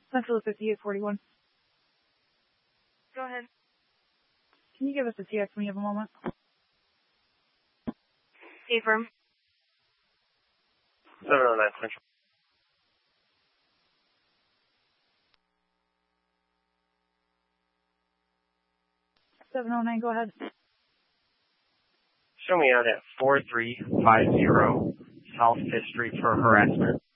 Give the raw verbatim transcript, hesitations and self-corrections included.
Central fifty-eight forty-one. Go ahead. Can you give us a T X when you have a moment? Affirm. seven oh nine Central. seven oh nine, go ahead. Show me out at four three five zero South Fifth Street for harassment.